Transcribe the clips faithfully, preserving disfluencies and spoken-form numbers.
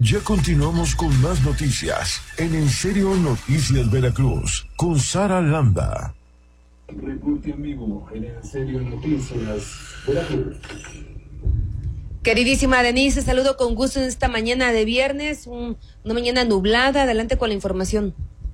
Ya continuamos con más noticias en En Serio Noticias Veracruz con Sara Landa. Reporte en vivo en En Serio Noticias Veracruz. Queridísima Denise, saludo con gusto en esta mañana de viernes, un, una mañana nublada. Adelante con la información.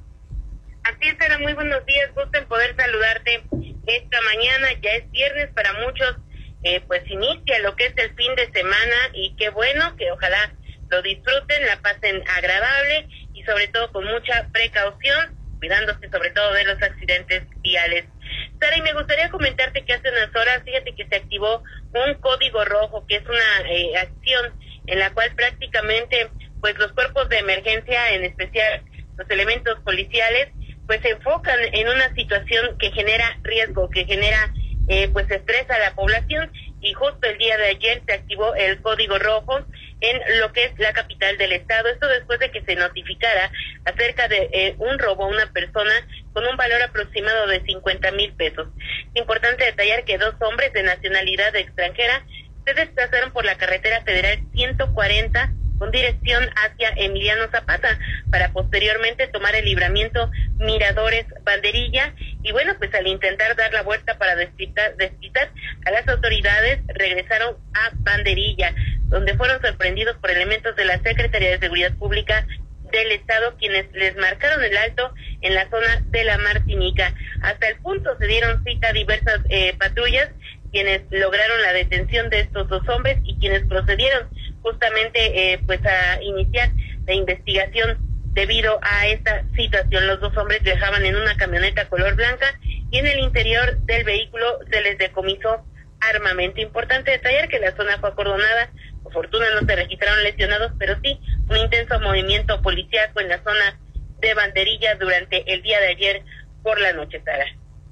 Así es, Sara, muy buenos días, gusto en poder saludarte esta mañana. Ya es viernes para muchos, eh, pues inicia lo que es el fin de semana y qué bueno, que ojalá lo disfruten, la pasen agradable y sobre todo con mucha precaución, cuidándose sobre todo de los accidentes viales. Sara, y me gustaría comentarte que hace unas horas, fíjate que se activó un código rojo, que es una eh, acción en la cual prácticamente pues los cuerpos de emergencia, en especial los elementos policiales, pues se enfocan en una situación que genera riesgo, que genera eh, pues estrés a la población, y justo el día de ayer se activó el código rojo en lo que es la capital del estado. Esto después de que se notificara acerca de eh, un robo a una persona con un valor aproximado de cincuenta mil pesos. Es importante detallar que dos hombres de nacionalidad extranjera se desplazaron por la carretera federal ciento cuarenta con dirección hacia Emiliano Zapata para posteriormente tomar el libramiento Miradores Banderilla, y bueno, pues al intentar dar la vuelta para despistar, despistar a las autoridades, regresaron a Banderilla, donde fueron sorprendidos por elementos de la Secretaría de Seguridad Pública del Estado, quienes les marcaron el alto en la zona de la Martinica. Hasta el punto se dieron cita diversas eh, patrullas, quienes lograron la detención de estos dos hombres y quienes procedieron justamente eh, pues a iniciar la investigación debido a esta situación. Los dos hombres viajaban en una camioneta color blanca y en el interior del vehículo se les decomisó armamento. Importante detallar que la zona fue acordonada. Por fortuna no se registraron lesionados, pero sí un intenso movimiento policíaco en la zona de Banderilla durante el día de ayer por la noche, Sara.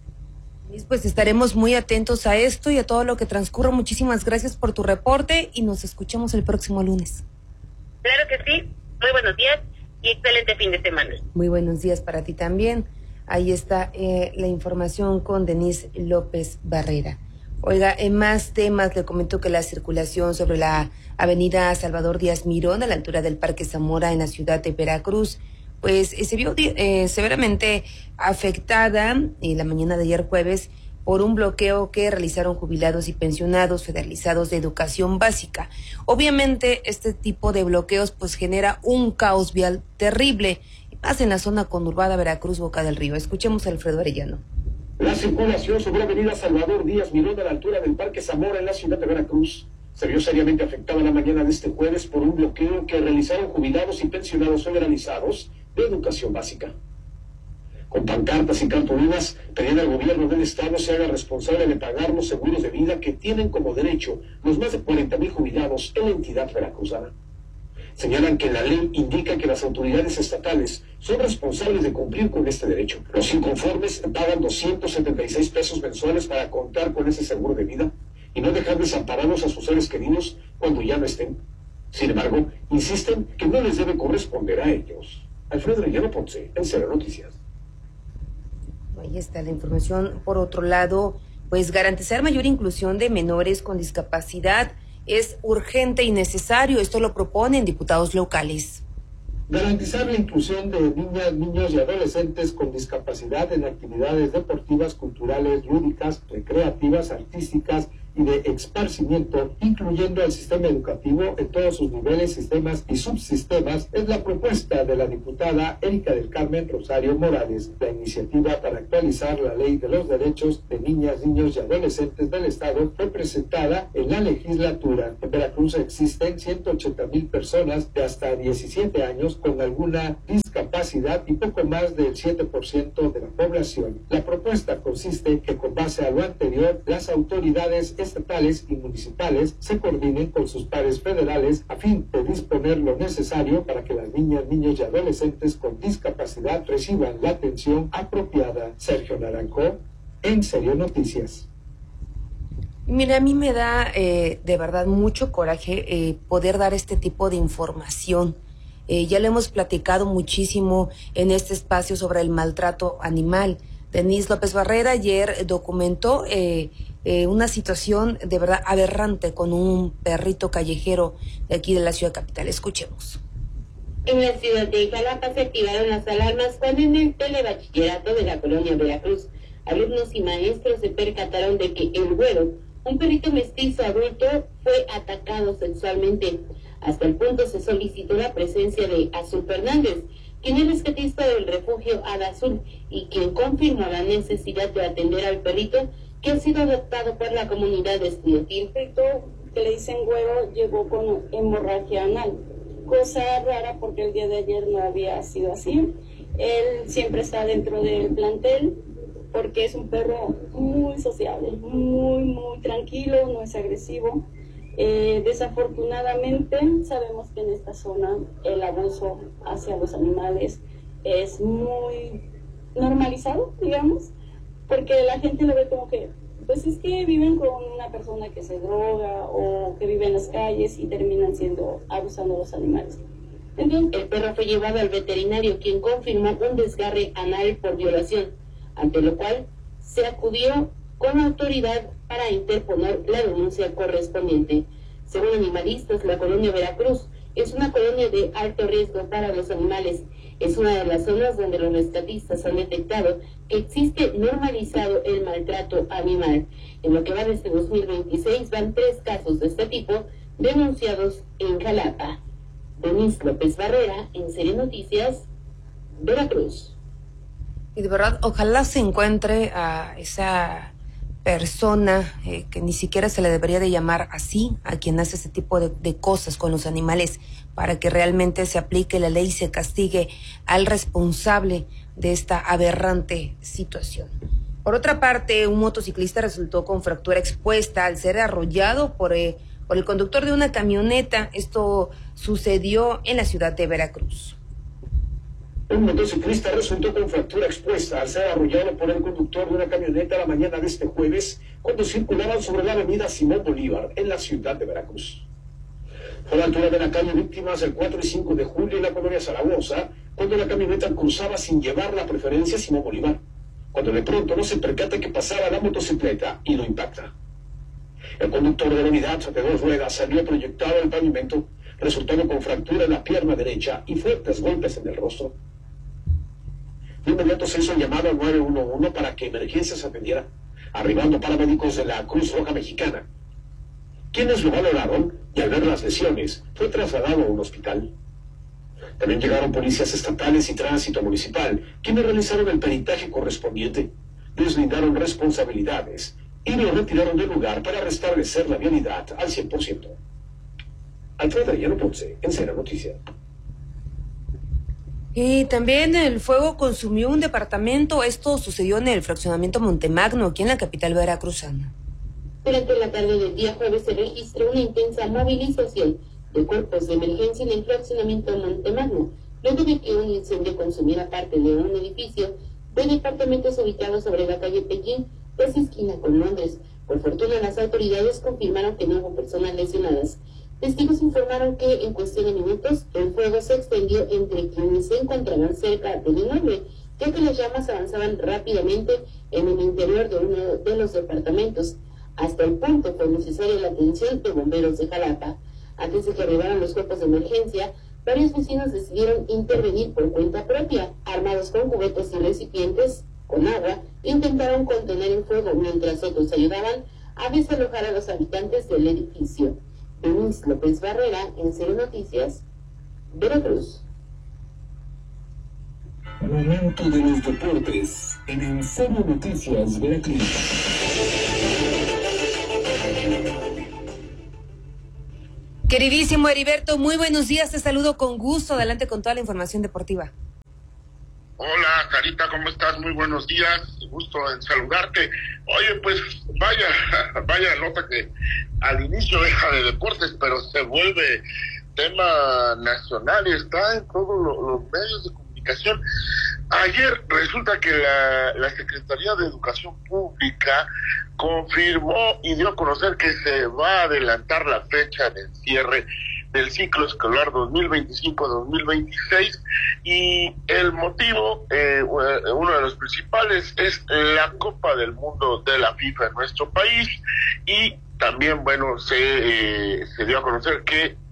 Pues estaremos muy atentos a esto y a todo lo que transcurra. Muchísimas gracias por tu reporte y nos escuchamos el próximo lunes. Claro que sí. Muy buenos días y excelente fin de semana. Muy buenos días para ti también. Ahí está eh, la información con Denise López Barrera. Oiga, en más temas le comento que la circulación sobre la avenida Salvador Díaz Mirón a la altura del Parque Zamora en la ciudad de Veracruz pues eh, se vio eh, severamente afectada en la mañana de ayer jueves por un bloqueo que realizaron jubilados y pensionados federalizados de educación básica. Obviamente este tipo de bloqueos pues genera un caos vial terrible, más en la zona conurbada Veracruz Boca del Río. Escuchemos a Alfredo Arellano. La circulación sobre la avenida Salvador Díaz Mirón a la altura del Parque Zamora en la ciudad de Veracruz se vio seriamente afectada la mañana de este jueves por un bloqueo que realizaron jubilados y pensionados federalizados de educación básica. Con pancartas y cartulinas pedían al gobierno del estado se haga responsable de pagar los seguros de vida que tienen como derecho los más de cuarenta mil jubilados en la entidad veracruzana. Señalan que la ley indica que las autoridades estatales son responsables de cumplir con este derecho. Los inconformes pagan doscientos setenta y seis pesos mensuales para contar con ese seguro de vida y no dejar desamparados a sus seres queridos cuando ya no estén. Sin embargo, insisten que no les debe corresponder a ellos. Alfredo Arellano Ponce, En Serio Noticias. Ahí está la información. Por otro lado, pues garantizar mayor inclusión de menores con discapacidad es urgente y necesario. Esto lo proponen diputados locales. Garantizar la inclusión de niñas, niños y adolescentes con discapacidad en actividades deportivas, culturales, lúdicas, recreativas, artísticas y de esparcimiento, incluyendo al sistema educativo en todos sus niveles, sistemas y subsistemas, es la propuesta de la diputada Erika del Carmen Rosario Morales. La iniciativa para actualizar la Ley de los Derechos de Niñas, Niños y Adolescentes del Estado fue presentada en la legislatura. En Veracruz existen ciento ochenta mil personas de hasta diecisiete años con alguna discapacidad y poco más del siete por ciento de la población. La propuesta consiste que con base a lo anterior, las autoridades estatales y municipales se coordinen con sus pares federales a fin de disponer lo necesario para que las niñas, niños y adolescentes con discapacidad reciban la atención apropiada. Sergio Naranjo, En Serio Noticias. Mira, a mí me da eh, de verdad mucho coraje eh, poder dar este tipo de información. Eh, ya lo hemos platicado muchísimo en este espacio sobre el maltrato animal. Denise López Barrera ayer documentó eh, eh, una situación de verdad aberrante con un perrito callejero de aquí de la ciudad capital. Escuchemos. En la ciudad de Jalapa se activaron las alarmas cuando en el telebachillerato de la colonia Veracruz, alumnos y maestros se percataron de que el güero, un perrito mestizo adulto, fue atacado sexualmente. Hasta el punto se solicitó la presencia de Azul Fernández, quien es rescatista del refugio Hada Azul y quien confirmó la necesidad de atender al perrito que ha sido adoptado por la comunidad estudiantil. El perrito que le dicen güero llegó con hemorragia anal, cosa rara porque el día de ayer no había sido así. Él siempre está dentro del plantel porque es un perro muy sociable, muy, muy tranquilo, no es agresivo. Eh, desafortunadamente sabemos que en esta zona el abuso hacia los animales es muy normalizado, digamos, porque la gente lo ve como que, pues es que viven con una persona que se droga o que vive en las calles y terminan siendo abusando de los animales. Entonces, el perro fue llevado al veterinario, quien confirmó un desgarre anal por violación, ante lo cual se acudió con autoridad para interponer la denuncia correspondiente. Según animalistas, la colonia Veracruz es una colonia de alto riesgo para los animales. Es una de las zonas donde los rescatistas han detectado que existe normalizado el maltrato animal. En lo que va de este dos mil veintiséis van tres casos de este tipo denunciados en Jalapa. Denise López Barrera, en Serie Noticias, Veracruz. Y de verdad, ojalá se encuentre a esa persona eh, que ni siquiera se le debería de llamar así, a quien hace ese tipo de, de cosas con los animales, para que realmente se aplique la ley y se castigue al responsable de esta aberrante situación. Por otra parte, un motociclista resultó con fractura expuesta al ser arrollado por, eh, por el conductor de una camioneta. Esto sucedió en la ciudad de Veracruz. Un motociclista resultó con fractura expuesta al ser arrollado por el conductor de una camioneta la mañana de este jueves cuando circulaban sobre la avenida Simón Bolívar en la ciudad de Veracruz. Fue a la altura de la calle Víctimas del cuatro y cinco de julio en la colonia Zaragoza cuando la camioneta cruzaba sin llevar la preferencia Simón Bolívar, cuando de pronto no se percata que pasaba la motocicleta y lo impacta. El conductor de la unidad de dos ruedas salió proyectado al pavimento, resultando con fractura en la pierna derecha y fuertes golpes en el rostro. De inmediato se hizo el llamado al nueve uno uno para que emergencias atendiera, arribando paramédicos de la Cruz Roja Mexicana, quienes lo valoraron y al ver las lesiones fue trasladado a un hospital. También llegaron policías estatales y tránsito municipal, quienes realizaron el peritaje correspondiente, deslindaron responsabilidades y lo retiraron del lugar para restablecer la vialidad al cien por ciento. Alfredo Arellano Ponce, en Cera Noticias. Y también el fuego consumió un departamento. Esto sucedió en el fraccionamiento Montemagno, aquí en la capital veracruzana. Durante la tarde del día jueves se registró una intensa movilización de cuerpos de emergencia en el fraccionamiento Montemagno, luego de que un incendio consumiera parte de un edificio de departamentos ubicados sobre la calle Pekín, pues esquina con Londres. Por fortuna, las autoridades confirmaron que no hubo personas lesionadas. Testigos informaron que en cuestión de minutos el fuego se extendió entre quienes se encontraban cerca del inmueble, ya que las llamas avanzaban rápidamente en el interior de uno de los departamentos. Hasta el punto fue necesaria la atención de bomberos de Jalapa. Antes de que arribaran los cuerpos de emergencia, varios vecinos decidieron intervenir por cuenta propia. Armados con cubetas y recipientes con agua, intentaron contener el fuego mientras otros ayudaban a desalojar a los habitantes del edificio. Denise López Barrera, en Cero Noticias, Veracruz. Momento de los deportes en En Cero Noticias, Veracruz. Queridísimo Heriberto, muy buenos días, te saludo con gusto, adelante con toda la información deportiva. Hola, Carita, ¿cómo estás? Muy buenos días, gusto en saludarte. Oye, pues vaya, vaya nota que al inicio deja de deportes, pero se vuelve tema nacional y está en todos los, los medios de comunicación. Ayer resulta que la, la Secretaría de Educación Pública confirmó y dio a conocer que se va a adelantar la fecha de cierre del ciclo escolar dos mil veinticinco dos mil veintiséis, y el motivo, eh, uno de los principales, es la Copa del Mundo de la FIFA en nuestro país, y también, bueno, se, eh, se dio a conocer que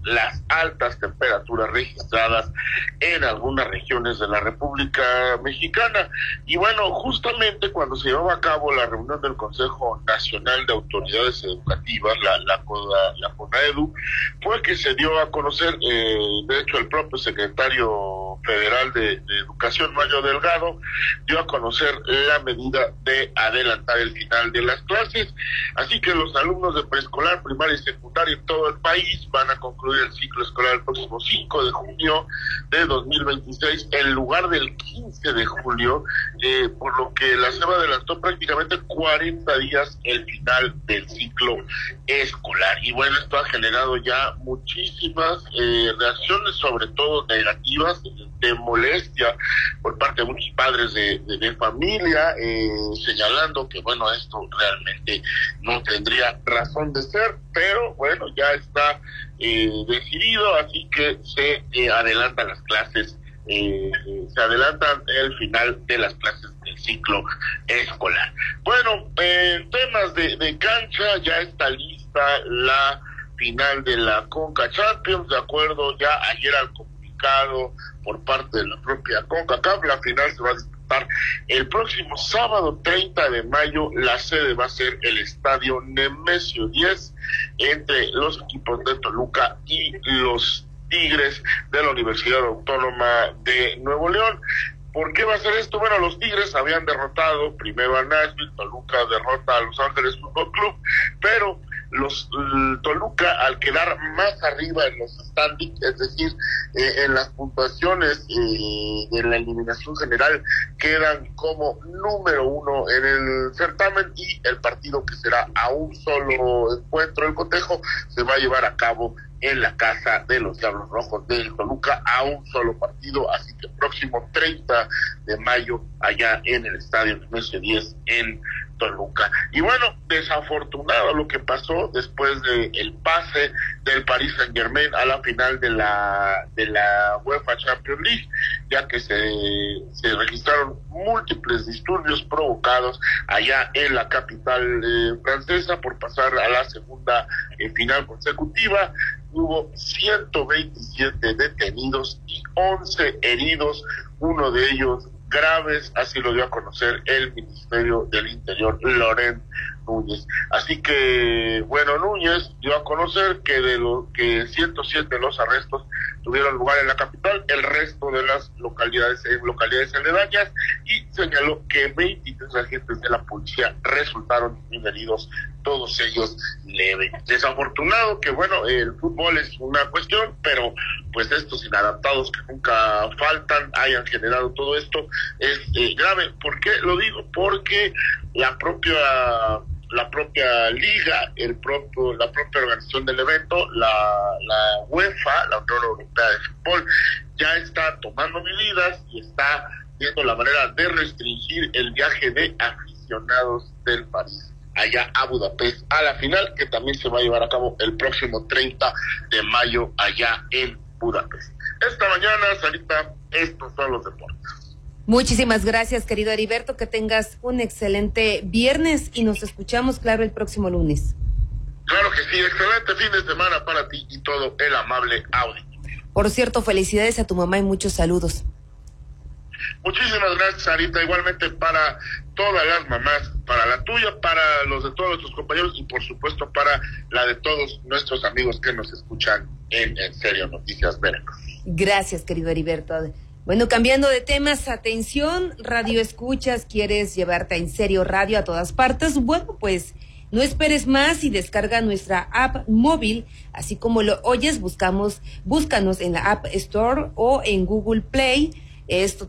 las altas temperaturas registradas en algunas regiones de la República Mexicana. Y bueno, justamente cuando se llevaba a cabo la reunión del Consejo Nacional de Autoridades Educativas, la, la, la CONAEDU, fue que se dio a conocer, eh, de hecho el propio secretario federal de, de Educación, Mario Delgado, dio a conocer la medida de adelantar el final de las clases, así que los alumnos de preescolar, primaria y secundaria en todo el país van a concluir el ciclo escolar el próximo cinco de junio de dos mil veintiséis en lugar del quince de julio, eh, por lo que la SEP adelantó prácticamente cuarenta días el final del ciclo escolar. Y bueno, esto ha generado ya muchísimas eh, reacciones, sobre todo negativas, de molestia por parte de muchos padres de, de, de familia, eh, señalando que bueno, esto realmente no tendría razón de ser, pero bueno, ya está eh, decidido, así que se eh, adelantan las clases, eh, se adelantan el final de las clases del ciclo escolar. Bueno, en eh, temas de, de cancha, ya está lista la final de la Conca Champions, de acuerdo ya ayer al comunicado por parte de la propia CONCACAF. La final se va a disputar el próximo sábado treinta de mayo. La sede va a ser el estadio Nemesio diez, entre los equipos de Toluca y los Tigres de la Universidad Autónoma de Nuevo León. ¿Por qué va a ser esto? Bueno, los Tigres habían derrotado primero a Nashville, Toluca derrota a Los Ángeles Fútbol Club, pero los uh, Toluca, al quedar más arriba en los standings, es decir, eh, en las puntuaciones eh, de la eliminación general, quedan como número uno en el certamen, y el partido, que será a un solo encuentro, el cotejo, se va a llevar a cabo en la casa de los Diablos Rojos del Toluca, a un solo partido, así que el próximo treinta de mayo allá en el estadio Nemesio diez en Toluca. Y bueno, desafortunado lo que pasó después de el pase del Paris Saint-Germain a la final de la de la UEFA Champions League, ya que se, se registraron múltiples disturbios provocados allá en la capital eh, francesa por pasar a la segunda eh, final consecutiva. Hubo ciento veintisiete detenidos y once heridos, uno de ellos graves, así lo dio a conocer el Ministerio del Interior, Laurent Núñez. Así que, bueno, Núñez dio a conocer que de lo que ciento siete de los arrestos tuvieron lugar en la capital, el resto de las localidades en localidades aledañas, y señaló que veintitrés agentes de la policía resultaron heridos, todos ellos leves. Desafortunado que, bueno, el fútbol es una cuestión, pero pues estos inadaptados que nunca faltan hayan generado todo esto es eh, grave. ¿Por qué lo digo? Porque la propia la propia liga, el propio la propia organización del evento, la, la UEFA, la Unión Europea de Fútbol, ya está tomando medidas y está viendo la manera de restringir el viaje de aficionados del París allá a Budapest a la final, que también se va a llevar a cabo el próximo treinta de mayo allá en Budapest. Esta mañana, Sarita, estos son los deportes. Muchísimas gracias, querido Heriberto, que tengas un excelente viernes y nos escuchamos, claro, el próximo lunes. Claro que sí, excelente fin de semana para ti y todo el amable auditorio. Por cierto, felicidades a tu mamá y muchos saludos. Muchísimas gracias, Sarita, igualmente para todas las mamás, para la tuya, para los de todos nuestros compañeros y por supuesto para la de todos nuestros amigos que nos escuchan en En Serio Noticias Veracruz. Gracias, querido Heriberto. Bueno, cambiando de temas, atención, radio escuchas, ¿quieres llevarte a En Serio Radio a todas partes? Bueno, pues no esperes más y descarga nuestra app móvil, así como lo oyes, buscamos, búscanos en la App Store o en Google Play. Esto